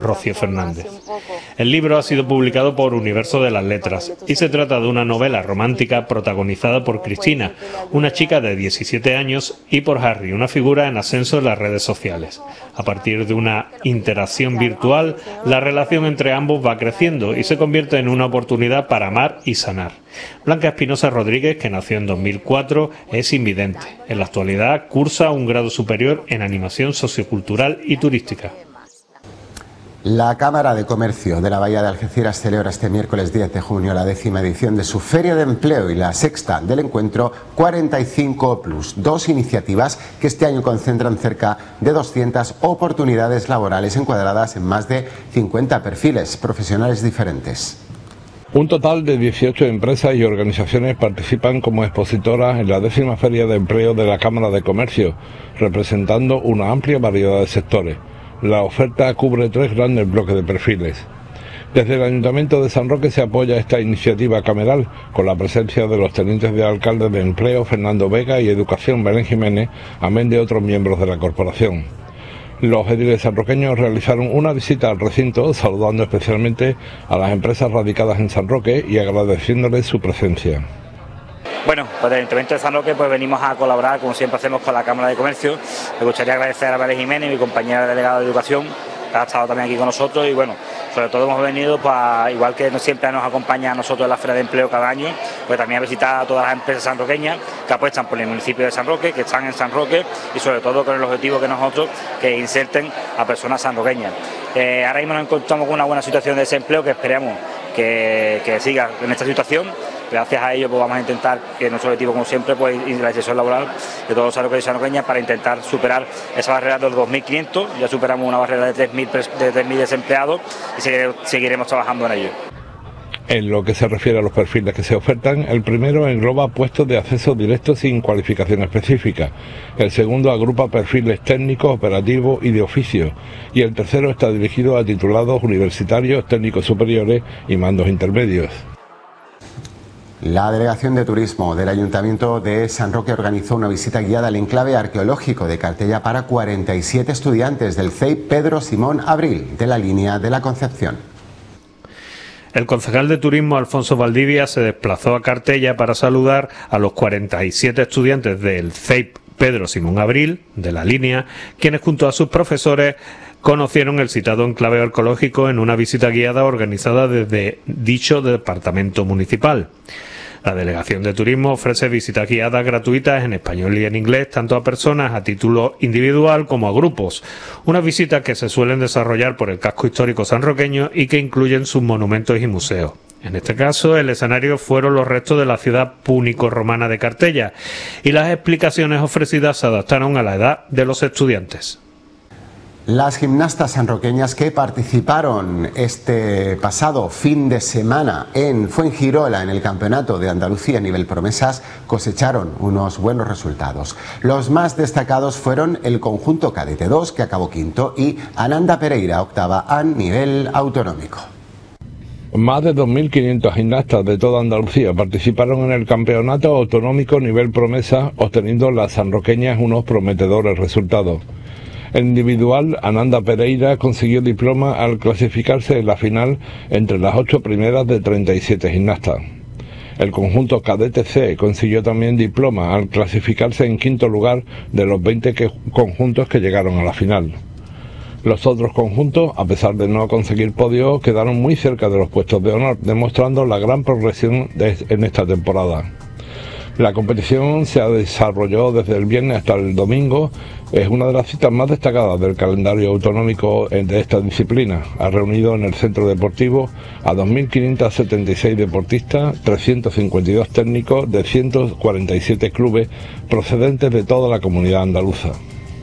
Rocío Fernández. El libro ha sido publicado por Universo de las Letras y se trata de una novela romántica protagonizada por Cristina, una chica de 17 años, y por Harry, una figura en ascenso en las redes sociales. A partir de una interacción virtual, la relación entre ambos va creciendo y se convierte en una oportunidad para amar y sanar. Blanca Espinosa Rodríguez, que nació en 2004, es invidente. En la actualidad cursa un grado superior en animación sociocultural y turística. La Cámara de Comercio de la Bahía de Algeciras celebra este miércoles 10 de junio la 10ª edición de su Feria de Empleo y la sexta del encuentro 45+, dos iniciativas que este año concentran cerca de 200 oportunidades laborales encuadradas en más de 50 perfiles profesionales diferentes. Un total de 18 empresas y organizaciones participan como expositoras en la 10ª Feria de Empleo de la Cámara de Comercio, representando una amplia variedad de sectores. La oferta cubre 3 grandes bloques de perfiles. Desde el Ayuntamiento de San Roque se apoya esta iniciativa cameral, con la presencia de los tenientes de alcalde de Empleo, Fernando Vega, y Educación, Belén Jiménez, amén de otros miembros de la corporación. Los ediles sanroqueños realizaron una visita al recinto, saludando especialmente a las empresas radicadas en San Roque y agradeciéndoles su presencia. Bueno, pues del Ayuntamiento de San Roque pues venimos a colaborar, como siempre hacemos, con la Cámara de Comercio. Me gustaría agradecer a Belén Jiménez, mi compañera delegada de Educación, que ha estado también aquí con nosotros, y bueno, sobre todo hemos venido para, igual que siempre nos acompaña a nosotros en la Feria de Empleo cada año, pues también a visitar a todas las empresas sanroqueñas que apuestan por el municipio de San Roque, que están en San Roque, y sobre todo con el objetivo que nosotros, que inserten a personas sanroqueñas. Ahora mismo nos encontramos con una buena situación de desempleo, que esperemos que siga en esta situación. Gracias a ello pues vamos a intentar que nuestro objetivo, como siempre, pues la inserción laboral de todos los sanroqueños y sanroqueñas, para intentar superar esa barrera de los 2.500, ya superamos una barrera de 3.000 desempleados y seguiremos trabajando en ello. En lo que se refiere a los perfiles que se ofertan, el primero engloba puestos de acceso directo sin cualificación específica, el segundo agrupa perfiles técnicos, operativos y de oficio, y el tercero está dirigido a titulados universitarios, técnicos superiores y mandos intermedios. La Delegación de Turismo del Ayuntamiento de San Roque organizó una visita guiada al enclave arqueológico de Cartella para 47 estudiantes del CEIP Pedro Simón Abril, de la línea de la Concepción. El concejal de Turismo, Alfonso Valdivia, se desplazó a Cartella para saludar a los 47 estudiantes del CEIP Pedro Simón Abril, de la línea, quienes junto a sus profesores conocieron el citado enclave arqueológico en una visita guiada organizada desde dicho departamento municipal. La Delegación de Turismo ofrece visitas guiadas gratuitas en español y en inglés, tanto a personas a título individual como a grupos. Unas visitas que se suelen desarrollar por el casco histórico sanroqueño y que incluyen sus monumentos y museos. En este caso, el escenario fueron los restos de la ciudad púnico-romana de Cartella, y las explicaciones ofrecidas se adaptaron a la edad de los estudiantes. Las gimnastas sanroqueñas que participaron este pasado fin de semana en Fuengirola en el Campeonato de Andalucía a nivel promesas cosecharon unos buenos resultados. Los más destacados fueron el conjunto Cadete 2, que acabó quinto, y Ananda Pereira, octava a nivel autonómico. Más de 2.500 gimnastas de toda Andalucía participaron en el Campeonato Autonómico Nivel Promesa, obteniendo las sanroqueñas unos prometedores resultados. En individual, Ananda Pereira consiguió diploma al clasificarse en la final entre las 8 primeras de 37 gimnastas. El conjunto Cadete C consiguió también diploma al clasificarse en quinto lugar de los 20 conjuntos que llegaron a la final. Los otros conjuntos, a pesar de no conseguir podio, quedaron muy cerca de los puestos de honor, demostrando la gran progresión en esta temporada. La competición se desarrolló desde el viernes hasta el domingo. Es una de las citas más destacadas del calendario autonómico de esta disciplina. Ha reunido en el centro deportivo a 2.576 deportistas, 352 técnicos de 147 clubes procedentes de toda la comunidad andaluza.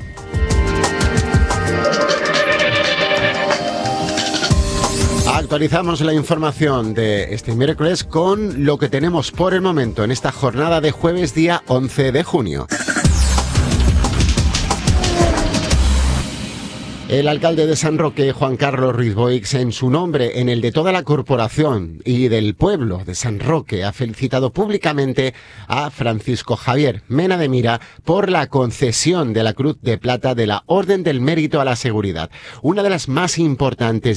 Actualizamos la información de este miércoles con lo que tenemos por el momento en esta jornada de jueves día 11 de junio. El alcalde de San Roque, Juan Carlos Ruiz Boix, en su nombre, en el de toda la corporación y del pueblo de San Roque, ha felicitado públicamente a Francisco Javier Mena de Mira por la concesión de la Cruz de Plata de la Orden del Mérito a la Seguridad, una de las más importantes